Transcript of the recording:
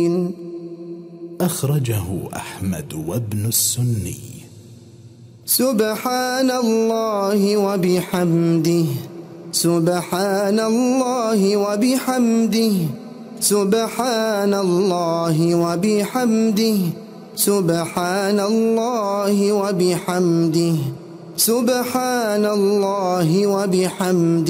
أخرجه أحمد وابن السني. سبحان الله وبحمده، سبحان الله وبحمده، سبحان الله وبحمده، سبحان الله وبحمده، سبحان الله وبحمده.